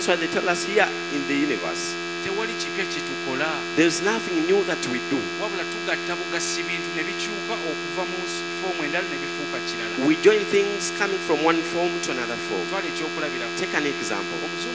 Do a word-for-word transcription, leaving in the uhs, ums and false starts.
That's why they tell us here in the universe, tewali kipya kye tukola, there's nothing new that we do. wabula tugatta bugasi bintu ne bikyuka okuva mu foomu endala ne bifuuka kirala. We join things coming from one form to another form. Twala ekyokulabirako. Take an example.